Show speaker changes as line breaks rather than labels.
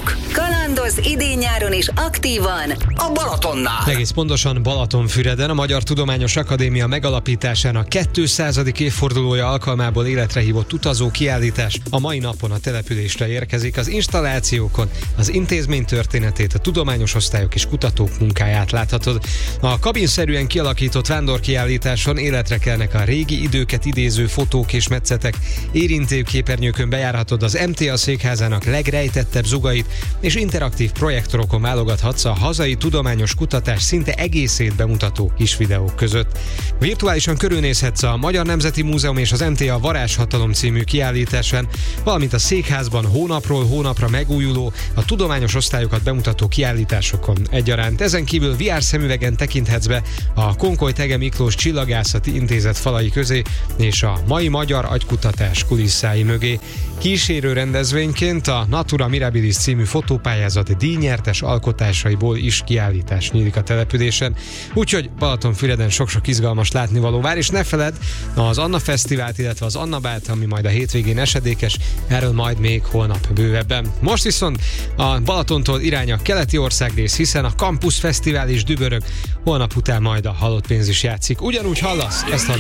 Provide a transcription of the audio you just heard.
Újságírók. Kalandoz idén-nyáron is aktívan a Balatonnál.
Egész pontosan Balatonfüreden a Magyar Tudományos Akadémia megalapításának 200. évfordulója alkalmából életre hívott utazó kiállítás a mai napon a településre érkezik. Az installációkon az intézmény történetét, a tudományos osztályok és kutatók munkáját láthatod. A kabinszerűen kialakított vándorkiállításon életre kelnek a régi időket idéző fotók és metszetek. Érintőképernyőkön bejárhatod az MTA székházának legrejtettebb zugait, és interaktív projektorokon válogathatsz a hazai tudományos kutatás szinte egészét bemutató kis videók között. Virtuálisan körülnézhetsz a Magyar Nemzeti Múzeum és az MTA Varázshatalom című kiállításán, valamint a székházban hónapról hónapra megújuló, a tudományos osztályokat bemutató kiállításokon egyaránt. Ezen kívül VR szemüvegen tekinthetsz be a Konkoly Thege Miklós Csillagászati Intézet falai közé és a mai magyar agykutatás kulisszái mögé. Kísérő rendezvényként a Natura Mirabilis című fotópályázat díjnyertes alkotásaiból is kiállítás nyílik a településen, úgyhogy Balatonfüreden sok-sok izgalmas látnivaló vár, és ne feledd az Anna Fesztivált, illetve az Anna Bát, ami majd a hétvégén esedékes, erről majd még holnap bővebben. Most viszont a Balatontól irány a keleti országrész, hiszen a Campus Fesztivál is dübörög, holnap után majd a Halott Pénz is játszik. Ugyanúgy hallasz, ezt hallod.